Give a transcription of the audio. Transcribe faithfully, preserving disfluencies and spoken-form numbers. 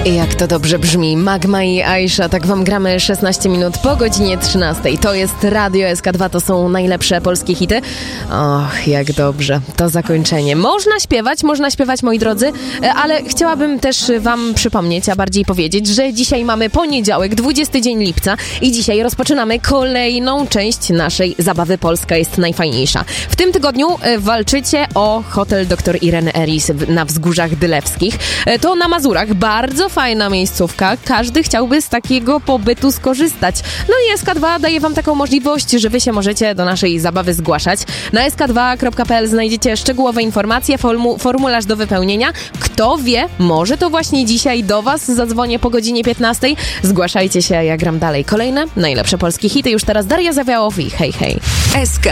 Jak to dobrze brzmi. Magma i Aisha, tak wam gramy szesnaście minut po godzinie trzynastej. To jest Radio S K dwa, to są najlepsze polskie hity. Och, jak dobrze. To zakończenie. Można śpiewać, można śpiewać, moi drodzy, ale chciałabym też wam przypomnieć, a bardziej powiedzieć, że dzisiaj mamy poniedziałek, dwudziesty dzień lipca i dzisiaj rozpoczynamy kolejną część naszej zabawy Polska jest najfajniejsza. W tym tygodniu walczycie o hotel doktor Ireny Eris na Wzgórzach Dylewskich. To na Mazurach. Bardzo fajna miejscówka. Każdy chciałby z takiego pobytu skorzystać. No i S K dwa daje wam taką możliwość, że wy się możecie do naszej zabawy zgłaszać. Na es ka dwa kropka pe el znajdziecie szczegółowe informacje, formu- formularz do wypełnienia. Kto wie, może to właśnie dzisiaj do was zadzwonię po godzinie piętnastej. Zgłaszajcie się, ja gram dalej. Kolejne najlepsze polskie hity. Już teraz Daria Zawiałow i hej, hej. S K